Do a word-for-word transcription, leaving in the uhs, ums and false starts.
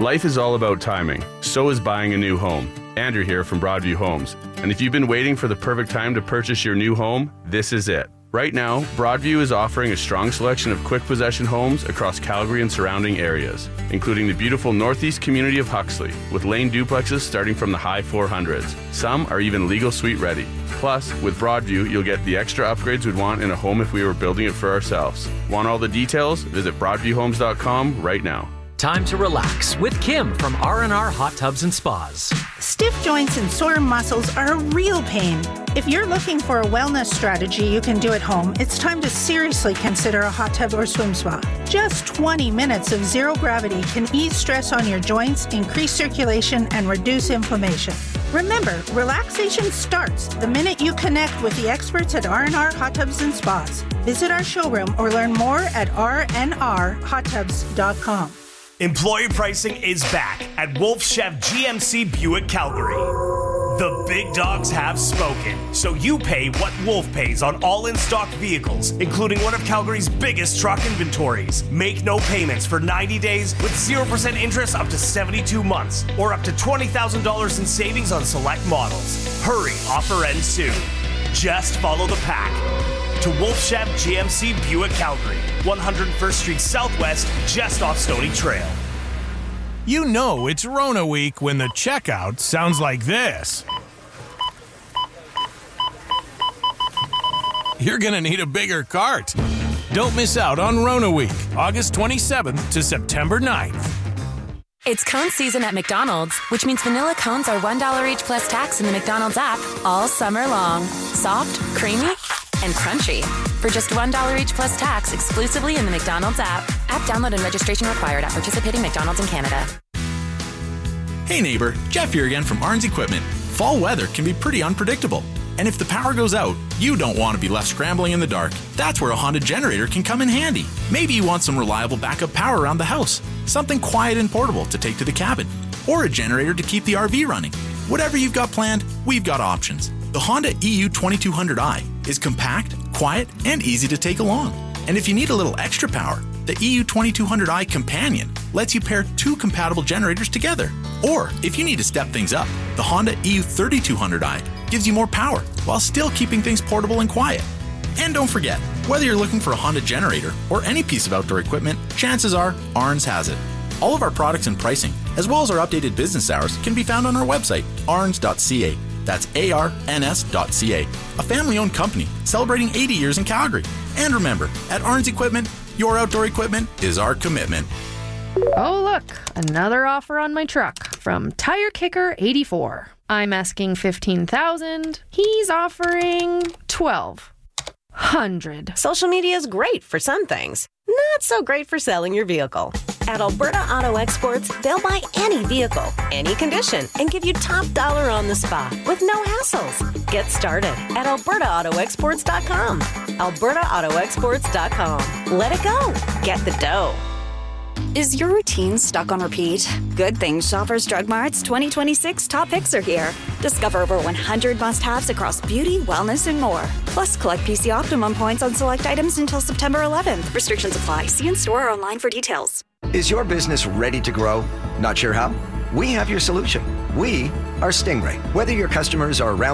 Life is all about timing. So is buying a new home. Andrew here from Broadview Homes. And if you've been waiting for the perfect time to purchase your new home, this is it. Right now, Broadview is offering a strong selection of quick possession homes across Calgary and surrounding areas, including the beautiful northeast community of Huxley, with lane duplexes starting from the high four hundreds. Some are even legal suite ready. Plus, with Broadview, you'll get the extra upgrades we'd want in a home if we were building it for ourselves. Want all the details? Visit broadview homes dot com right now. Time to relax with Kim from R and R Hot Tubs and Spas. Stiff joints and sore muscles are a real pain. If you're looking for a wellness strategy you can do at home, it's time to seriously consider a hot tub or swim spa. Just twenty minutes of zero gravity can ease stress on your joints, increase circulation, and reduce inflammation. Remember, relaxation starts the minute you connect with the experts at R and R Hot Tubs and Spas. Visit our showroom or learn more at r n r hot tubs dot com. Employee pricing is back at Wolf Chef G M C Buick Calgary. The big dogs have spoken, so you pay what Wolf pays on all in-stock vehicles, including one of Calgary's biggest truck inventories. Make no payments for ninety days with zero percent interest up to seventy-two months, or up to twenty thousand dollars in savings on select models. Hurry, offer ends soon. Just follow the pack. To Wolf Chef G M C Buick Calgary, one hundred first Street Southwest, just off Stony Trail. You know it's Rona week when the checkout sounds like this. You're gonna need a bigger cart. Don't miss out on Rona week, August twenty-seventh to September ninth. It's cone season at McDonald's, which means vanilla cones are one dollar each plus tax in the McDonald's app all summer long. Soft, creamy, and crunchy. For just one dollar each plus tax exclusively in the McDonald's app. App download and registration required at participating McDonald's in Canada. Hey neighbor, Jeff here again from Arns Equipment. Fall weather can be pretty unpredictable. And if the power goes out, you don't want to be left scrambling in the dark. That's where a Honda generator can come in handy. Maybe you want some reliable backup power around the house, something quiet and portable to take to the cabin, or a generator to keep the R V running. Whatever you've got planned, we've got options. The Honda E U twenty-two hundred i is compact, quiet, and easy to take along. And if you need a little extra power, the E U twenty-two hundred i Companion lets you pair two compatible generators together. Or if you need to step things up, the Honda E U thirty-two hundred i gives you more power while still keeping things portable and quiet. And don't forget, whether you're looking for a Honda generator or any piece of outdoor equipment, chances are Arns has it. All of our products and pricing, as well as our updated business hours, can be found on our website, arns dot c a. That's A R N S dot C A, a family-owned company celebrating eighty years in Calgary. And remember, at Arns Equipment, your outdoor equipment is our commitment. Oh, look, another offer on my truck from Tire Kicker eighty-four. I'm asking fifteen thousand dollars. He's offering twelve hundred. Social media is great for some things, not so great for selling your vehicle. At Alberta Auto Exports, they'll buy any vehicle, any condition, and give you top dollar on the spot with no hassles. Get started at alberta auto exports dot com. alberta auto exports dot com. Let it go. Get the dough. Is your routine stuck on repeat? Good thing Shoppers Drug Mart's twenty twenty-six top picks are here. Discover over one hundred must-haves across beauty, wellness, and more. Plus, collect P C Optimum points on select items until September eleventh. Restrictions apply. See in-store or online for details. Is your business ready to grow? Not sure how? We have your solution. We are Stingray. Whether your customers are around